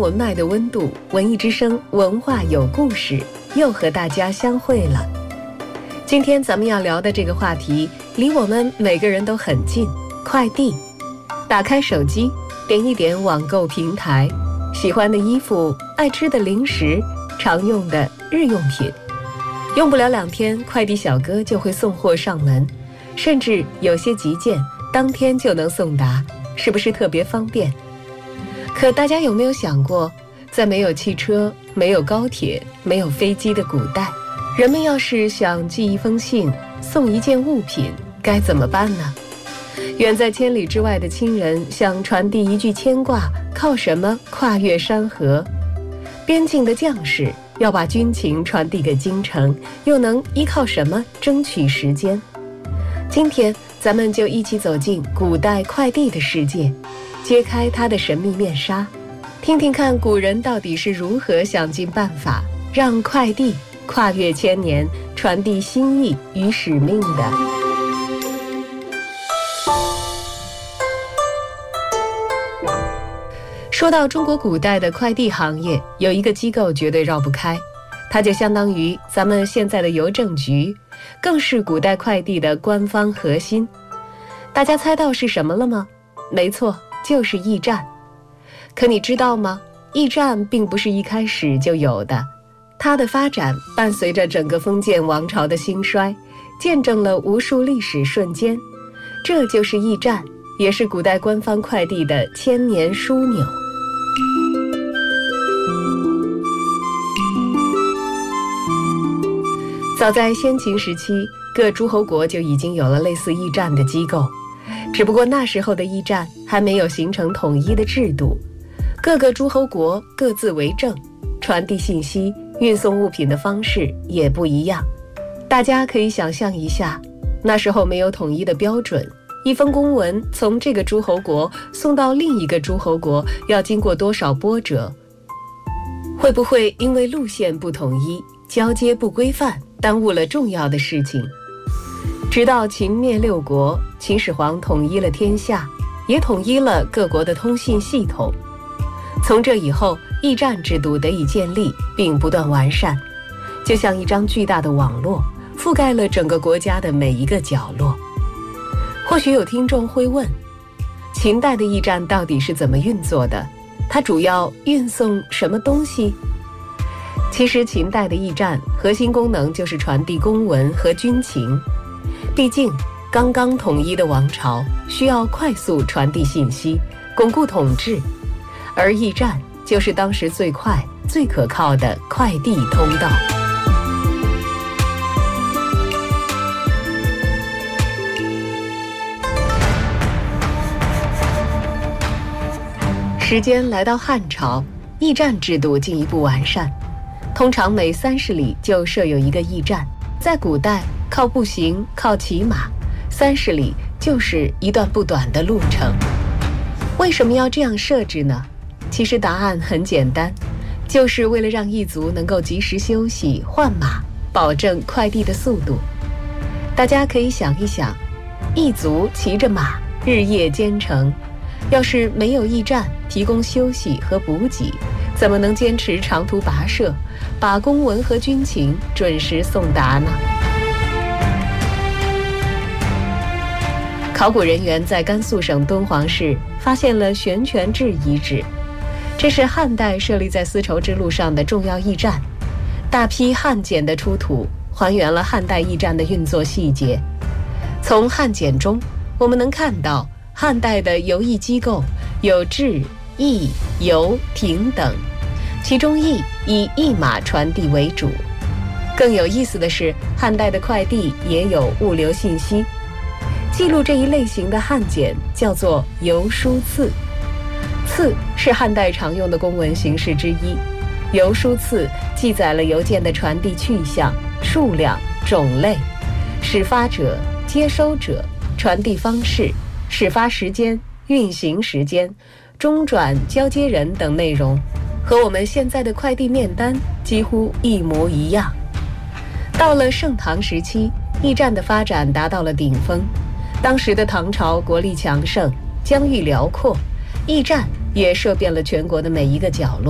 文脉的温度，文艺之声文化有故事又和大家相会了。今天咱们要聊的这个话题离我们每个人都很近，快递。打开手机，点一点网购平台，喜欢的衣服，爱吃的零食，常用的日用品，用不了2天，快递小哥就会送货上门，甚至有些急件当天就能送达，是不是特别方便？可大家有没有想过，在没有汽车、没有高铁、没有飞机的古代，人们要是想寄一封信、送一件物品，该怎么办呢？远在千里之外的亲人想传递一句牵挂，靠什么跨越山河？边境的将士要把军情传递给京城，又能依靠什么争取时间？今天咱们就一起走进古代快递的世界，揭开它的神秘面纱，听听看古人到底是如何想尽办法让快递跨越千年，传递心意与使命的。说到中国古代的快递行业，有一个机构绝对绕不开，它就相当于咱们现在的邮政局，更是古代快递的官方核心。大家猜到是什么了吗？没错，就是驿站。可你知道吗？驿站并不是一开始就有的，它的发展伴随着整个封建王朝的兴衰，见证了无数历史瞬间。这就是驿站，也是古代官方快递的千年枢纽。早在先秦时期，各诸侯国就已经有了类似驿站的机构，只不过那时候的驿站还没有形成统一的制度，各个诸侯国各自为政，传递信息、运送物品的方式也不一样。大家可以想象一下，那时候没有统一的标准，一封公文从这个诸侯国送到另一个诸侯国要经过多少波折？会不会因为路线不统一、交接不规范，耽误了重要的事情？直到秦灭6国，秦始皇统一了天下，也统一了各国的通信系统。从这以后，驿站制度得以建立并不断完善，就像一张巨大的网络，覆盖了整个国家的每一个角落。或许有听众会问，秦代的驿站到底是怎么运作的？它主要运送什么东西？其实秦代的驿站核心功能就是传递公文和军情。毕竟刚刚统一的王朝需要快速传递信息，巩固统治，而驿站就是当时最快最可靠的快递通道。时间来到汉朝，驿站制度进一步完善，通常每30里就设有一个驿站。在古代，靠步行、靠骑马，30里就是一段不短的路程。为什么要这样设置呢？其实答案很简单，就是为了让驿卒能够及时休息、换马，保证快递的速度。大家可以想一想，驿卒骑着马日夜兼程，要是没有驿站提供休息和补给，怎么能坚持长途跋涉，把公文和军情准时送达呢？考古人员在甘肃省敦煌市发现了悬泉置遗址，这是汉代设立在丝绸之路上的重要驿站。大批汉简的出土还原了汉代驿站的运作细节。从汉简中，我们能看到汉代的邮驿机构有制、驿、邮、亭等，其中驿以驿马传递为主。更有意思的是，汉代的快递也有物流信息。记录这一类型的汉简叫做邮书次，次是汉代常用的公文形式之一。邮书次记载了邮件的传递去向、数量、种类、始发者、接收者、传递方式、始发时间、运行时间、中转交接人等内容，和我们现在的快递面单几乎一模一样。到了盛唐时期，驿站的发展达到了顶峰。当时的唐朝国力强盛，疆域辽阔，驿站也射遍了全国的每一个角落。